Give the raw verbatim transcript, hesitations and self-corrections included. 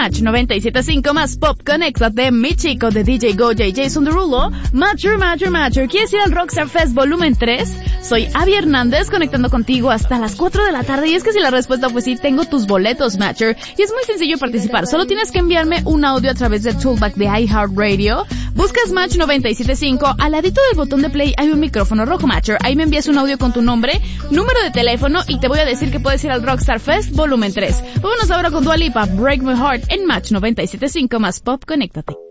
Match noventa y siete punto cinco más Pop, conéctate, mi chico de D J Goya y Jason Derulo. Matcher, Matcher, Matcher, ¿quieres ir al Rockstar Fest Volumen tres? Soy Abby Hernández, conectando contigo hasta las cuatro de la tarde, y es que si la respuesta fue sí, tengo tus boletos, Matcher, y es muy sencillo participar, solo tienes que enviarme un audio a través del Toolback de iHeartRadio, buscas Match noventa y siete punto cinco, al ladito del botón de play hay un micrófono rojo, Matcher, ahí me envías un audio con tu nombre, número de teléfono, y te voy a decir que puedes ir al Rockstar Fest Volumen tres. Vámonos ahora con Dua Lipa, Break My Heart, en Match noventa y siete punto cinco más Pop, conéctate.